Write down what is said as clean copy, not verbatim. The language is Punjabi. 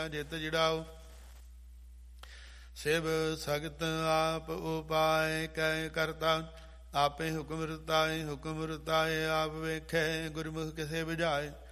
ਜਿਤ ਜੜਾਓ। ਸਿਵ ਸਗਤ ਆਪ ਉਪਾਏ ਕੈ ਕਰਤਾ। ਆਪੇ ਹੁਕਮ ਰਤਾਏ, ਹੁਕਮ ਰਤਾਏ ਆਪ ਵੇਖੈ। ਗੁਰਮੁਖ ਕਿਸੇ ਬੁਝਾਏ।